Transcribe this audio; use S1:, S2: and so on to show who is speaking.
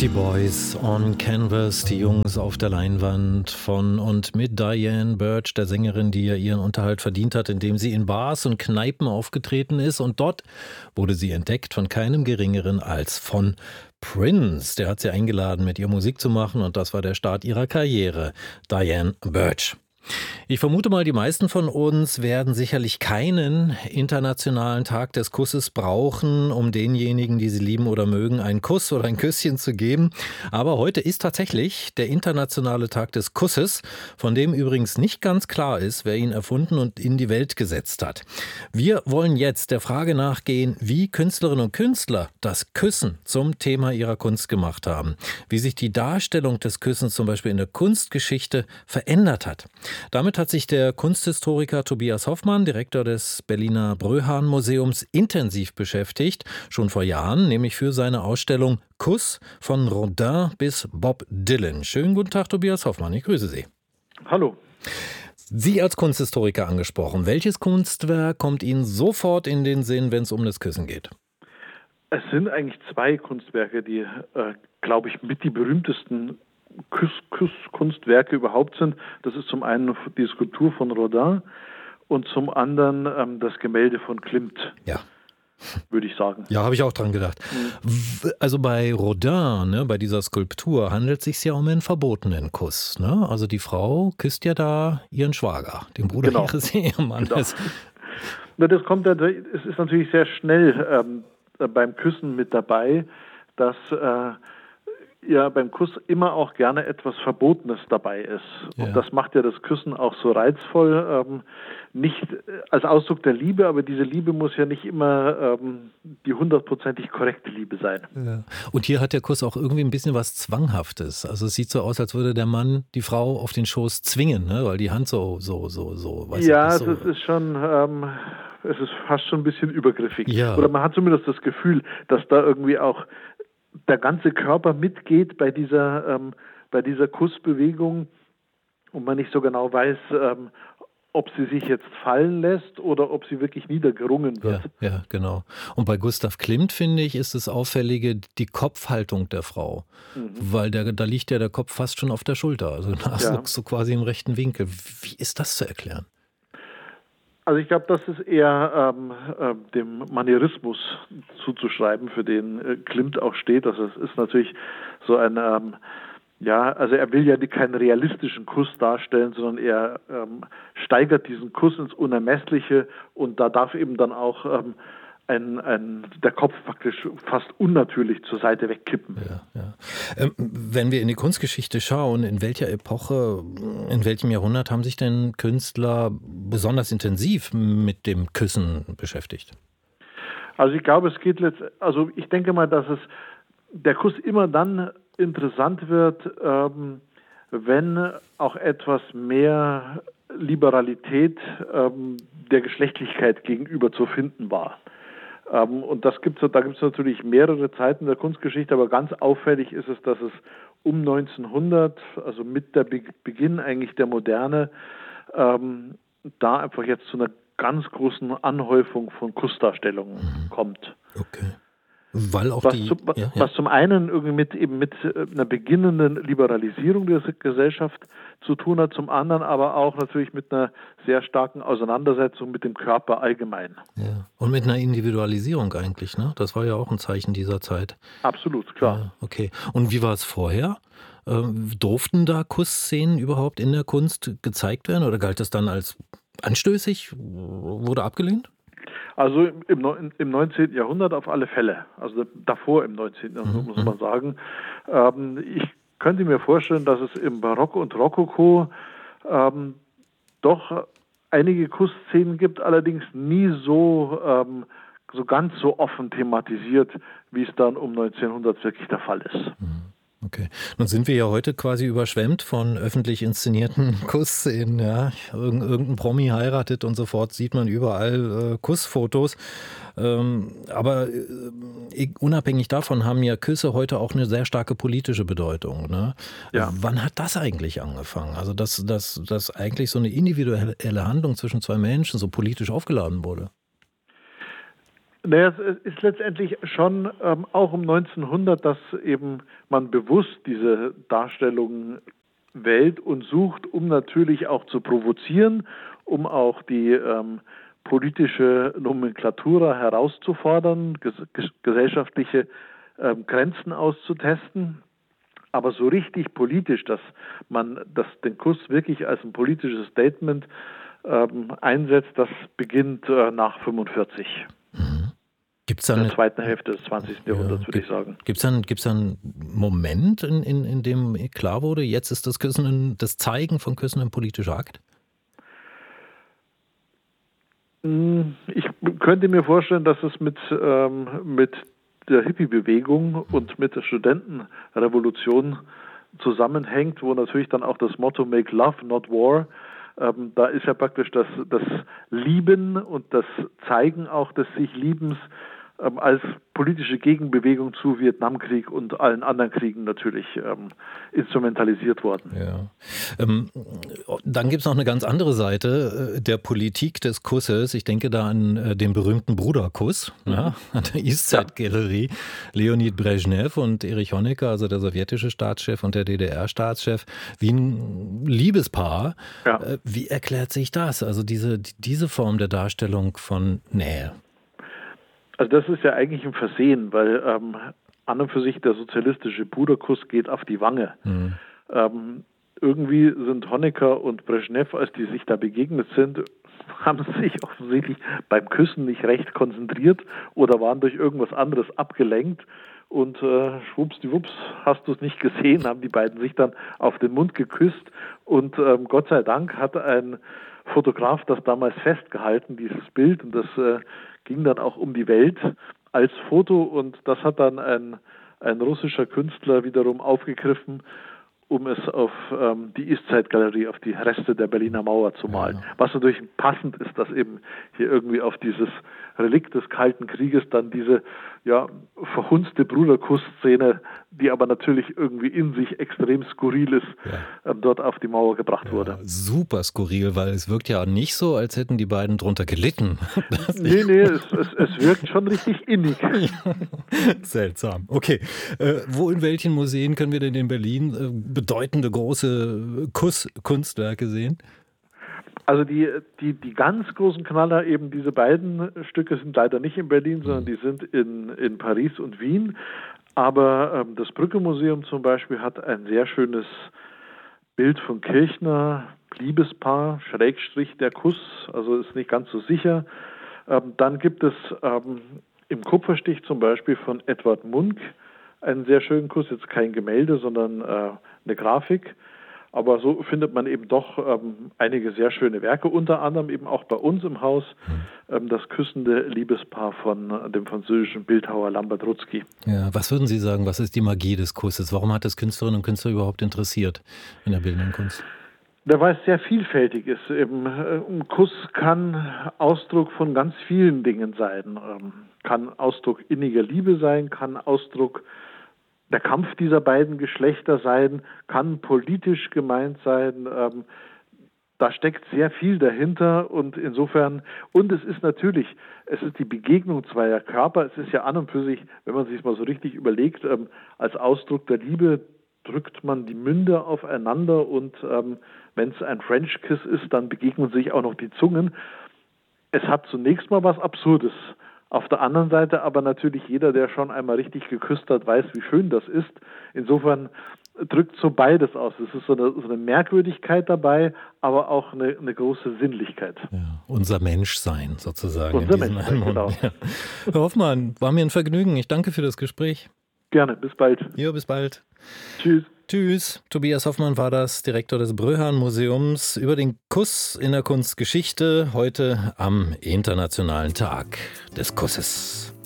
S1: Die Boys on Canvas, die Jungs auf der Leinwand von und mit Diane Birch, der Sängerin, die ja ihren Unterhalt verdient hat, indem sie in Bars und Kneipen aufgetreten ist. Und dort wurde sie entdeckt von keinem Geringeren als von Prince. Der hat sie eingeladen, mit ihr Musik zu machen, und das war der Start ihrer Karriere. Diane Birch. Ich vermute mal, die meisten von uns werden sicherlich keinen internationalen Tag des Kusses brauchen, um denjenigen, die sie lieben oder mögen, einen Kuss oder ein Küsschen zu geben. Aber heute ist tatsächlich der internationale Tag des Kusses, von dem übrigens nicht ganz klar ist, wer ihn erfunden und in die Welt gesetzt hat. Wir wollen jetzt der Frage nachgehen, wie Künstlerinnen und Künstler das Küssen zum Thema ihrer Kunst gemacht haben. Wie sich die Darstellung des Küssens zum Beispiel in der Kunstgeschichte verändert hat. Damit hat sich der Kunsthistoriker Tobias Hoffmann, Direktor des Berliner Bröhan-Museums, intensiv beschäftigt, schon vor Jahren, nämlich für seine Ausstellung Kuss von Rodin bis Bob Dylan. Schönen guten Tag, Tobias Hoffmann, ich grüße Sie.
S2: Hallo.
S1: Sie als Kunsthistoriker angesprochen. Welches Kunstwerk kommt Ihnen sofort in den Sinn, wenn es um das Küssen geht?
S2: Es sind eigentlich zwei Kunstwerke, die, glaube ich, mit die berühmtesten Kunstwerke überhaupt sind. Das ist zum einen die Skulptur von Rodin und zum anderen das Gemälde von Klimt.
S1: Ja.
S2: Würde ich sagen.
S1: Ja, habe ich auch dran gedacht. Also bei Rodin, ne, bei dieser Skulptur, handelt es sich ja um einen verbotenen Kuss. Ne? Also die Frau küsst ja da ihren Schwager, den Bruder ihres Ehemannes.
S2: Genau. Das kommt, es ist natürlich sehr schnell beim Küssen mit dabei, dass ja beim Kuss immer auch gerne etwas Verbotenes dabei ist. Ja. Und das macht ja das Küssen auch so reizvoll. Nicht als Ausdruck der Liebe, aber diese Liebe muss ja nicht immer die 100%ig korrekte Liebe sein.
S1: Ja. Und hier hat der Kuss auch irgendwie ein bisschen was Zwanghaftes. Also es sieht so aus, als würde der Mann die Frau auf den Schoß zwingen, ne? Weil die Hand so.
S2: Ja, es ist schon... es ist fast schon ein bisschen übergriffig.
S1: Ja.
S2: Oder man hat zumindest das Gefühl, dass da irgendwie auch der ganze Körper mitgeht bei dieser Kussbewegung und man nicht so genau weiß, ob sie sich jetzt fallen lässt oder ob sie wirklich niedergerungen wird.
S1: Ja, genau. Und bei Gustav Klimt, finde ich, ist das Auffällige die Kopfhaltung der Frau. Weil da liegt ja der Kopf fast schon auf der Schulter, also so quasi im rechten Winkel. Wie ist das zu erklären?
S2: Also ich glaube, das ist eher dem Manierismus zuzuschreiben, für den Klimt auch steht. Also es ist natürlich so ein, also er will ja keinen realistischen Kuss darstellen, sondern er steigert diesen Kuss ins Unermessliche und da darf eben dann auch der Kopf praktisch fast unnatürlich zur Seite wegkippen.
S1: Ja. Wenn wir in die Kunstgeschichte schauen, in welcher Epoche, in welchem Jahrhundert haben sich denn Künstler besonders intensiv mit dem Küssen beschäftigt?
S2: Also ich glaube, ich denke mal, dass der Kuss immer dann interessant wird, wenn auch etwas mehr Liberalität der Geschlechtlichkeit gegenüber zu finden war. Und da gibt's natürlich mehrere Zeiten der Kunstgeschichte, aber ganz auffällig ist es, dass es um 1900, also mit der Beginn eigentlich der Moderne, da einfach jetzt zu einer ganz großen Anhäufung von Kussdarstellungen kommt.
S1: Okay. Weil auch
S2: was zum einen irgendwie mit einer beginnenden Liberalisierung der Gesellschaft zu tun hat, zum anderen aber auch natürlich mit einer sehr starken Auseinandersetzung mit dem Körper allgemein.
S1: Ja. Und mit einer Individualisierung eigentlich, ne? Das war ja auch ein Zeichen dieser Zeit.
S2: Absolut, klar.
S1: Ja, okay. Und wie war es vorher? Durften da Kussszenen überhaupt in der Kunst gezeigt werden oder galt das dann als anstößig? Wurde abgelehnt?
S2: Also im 19. Jahrhundert auf alle Fälle. Also davor im 19. Jahrhundert muss man sagen. Ich könnte mir vorstellen, dass es im Barock und Rokoko doch einige Kussszenen gibt, allerdings nie so ganz so offen thematisiert, wie es dann um 1900 wirklich der Fall ist.
S1: Okay. Nun sind wir ja heute quasi überschwemmt von öffentlich inszenierten Kussszenen. Ja. Irgendein Promi heiratet und sofort sieht man überall Kussfotos. Aber unabhängig davon haben ja Küsse heute auch eine sehr starke politische Bedeutung. Ne? Ja. Wann hat das eigentlich angefangen? Also dass eigentlich so eine individuelle Handlung zwischen zwei Menschen so politisch aufgeladen wurde?
S2: Naja, es ist letztendlich schon auch um 1900, dass eben man bewusst diese Darstellungen wählt und sucht, um natürlich auch zu provozieren, um auch die politische Nomenklatura herauszufordern, gesellschaftliche Grenzen auszutesten. Aber so richtig politisch, dass man den Kuss wirklich als ein politisches Statement einsetzt, das beginnt nach 45.
S1: Gibt's
S2: In
S1: dann
S2: der zweiten Hälfte des 20. Jahrhunderts, würde ich sagen.
S1: Gibt's dann einen Moment, in dem klar wurde, jetzt ist das Küssen, das Zeigen von Küssen ein politischer Akt?
S2: Ich könnte mir vorstellen, dass es mit der Hippie-Bewegung und mit der Studentenrevolution zusammenhängt, wo natürlich dann auch das Motto Make Love, not War, da ist ja praktisch das Lieben und das Zeigen auch des sich Liebens als politische Gegenbewegung zu Vietnamkrieg und allen anderen Kriegen natürlich instrumentalisiert worden.
S1: Ja. Dann gibt es noch eine ganz andere Seite der Politik des Kusses. Ich denke da an den berühmten Bruderkuss an der Eastside-Galerie. Leonid Brezhnev und Erich Honecker, also der sowjetische Staatschef und der DDR-Staatschef, wie ein Liebespaar. Ja. Wie erklärt sich das? Also diese Form der Darstellung von Nähe?
S2: Also das ist ja eigentlich ein Versehen, weil an und für sich der sozialistische Bruderkuss geht auf die Wange. Irgendwie sind Honecker und Brezhnev, als die sich da begegnet sind, haben sich offensichtlich beim Küssen nicht recht konzentriert oder waren durch irgendwas anderes abgelenkt. Und schwuppsdiwupps, hast du es nicht gesehen, haben die beiden sich dann auf den Mund geküsst. Und Gott sei Dank hat ein Fotograf das damals festgehalten, dieses Bild, und das ging dann auch um die Welt als Foto, und das hat dann ein russischer Künstler wiederum aufgegriffen, um es auf die Eastside-Galerie, auf die Reste der Berliner Mauer zu malen. Ja. Was natürlich passend ist, dass eben hier irgendwie auf dieses Relikt des Kalten Krieges dann diese verhunzte Bruderkuss-Szene, die aber natürlich irgendwie in sich extrem skurril ist, dort auf die Mauer gebracht wurde.
S1: Super skurril, weil es wirkt ja nicht so, als hätten die beiden drunter gelitten.
S2: Nee, es wirkt schon richtig innig.
S1: Seltsam. Okay, in welchen Museen können wir denn in Berlin bedeutende große Kusskunstwerke sehen?
S2: Also die ganz großen Knaller, eben diese beiden Stücke, sind leider nicht in Berlin, sondern die sind in Paris und Wien. Aber das Brücke-Museum zum Beispiel hat ein sehr schönes Bild von Kirchner, Liebespaar, Schrägstrich der Kuss, also ist nicht ganz so sicher. Dann gibt es im Kupferstich zum Beispiel von Edward Munch einen sehr schönen Kuss, jetzt kein Gemälde, sondern eine Grafik. Aber so findet man eben doch einige sehr schöne Werke, unter anderem eben auch bei uns im Haus das küssende Liebespaar von dem französischen Bildhauer Lambert Rutzky.
S1: Ja, was würden Sie sagen, was ist die Magie des Kusses? Warum hat es Künstlerinnen und Künstler überhaupt interessiert in der bildenden Kunst?
S2: Weil es sehr vielfältig ist. Eben, ein Kuss kann Ausdruck von ganz vielen Dingen sein. Kann Ausdruck inniger Liebe sein, kann Ausdruck der Kampf dieser beiden Geschlechter sein, kann politisch gemeint sein. Da steckt sehr viel dahinter, und insofern, und es ist die Begegnung zweier Körper. Es ist ja an und für sich, wenn man sich mal so richtig überlegt, als Ausdruck der Liebe drückt man die Münder aufeinander, und wenn es ein French Kiss ist, dann begegnen sich auch noch die Zungen. Es hat zunächst mal was Absurdes. Auf der anderen Seite aber natürlich jeder, der schon einmal richtig geküsst hat, weiß, wie schön das ist. Insofern drückt so beides aus. Es ist so eine Merkwürdigkeit dabei, aber auch eine große Sinnlichkeit.
S1: Ja, unser Menschsein sozusagen.
S2: Unser Menschsein, genau.
S1: Ja. Herr Hoffmann, war mir ein Vergnügen. Ich danke für das Gespräch.
S2: Gerne, bis bald.
S1: Ja, bis bald.
S2: Tschüss.
S1: Tschüss. Tobias Hoffmann war das, Direktor des Bröhan-Museums, über den Kuss in der Kunstgeschichte, heute am Internationalen Tag des Kusses.